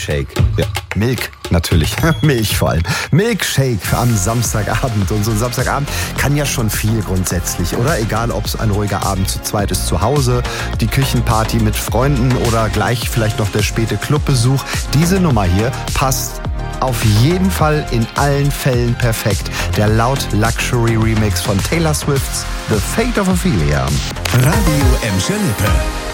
Milkshake. Ja, Milk natürlich. Milch vor allem. Milkshake am Samstagabend. Und so ein Samstagabend kann ja schon viel grundsätzlich, oder? Egal, ob es ein ruhiger Abend zu zweit ist zu Hause, die Küchenparty mit Freunden oder gleich vielleicht noch der späte Clubbesuch. Diese Nummer hier passt auf jeden Fall in allen Fällen perfekt. Der Loud Luxury Remix von Taylor Swift's The Fate of Ophelia. Radio Emscher Lippe.